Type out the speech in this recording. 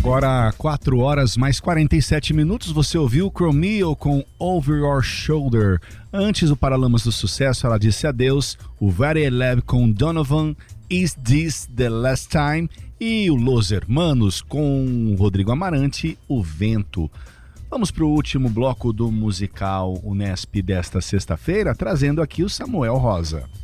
Agora 4 horas mais 47 minutos, você ouviu Chromeo com Over Your Shoulder. Antes o Paralamas do Sucesso, ela disse adeus, o Very Lab com Donovan, Is This The Last Time, e o Los Hermanos com Rodrigo Amarante, O Vento. Vamos para o último bloco do musical Unesp desta sexta-feira, trazendo aqui o Samuel Rosa.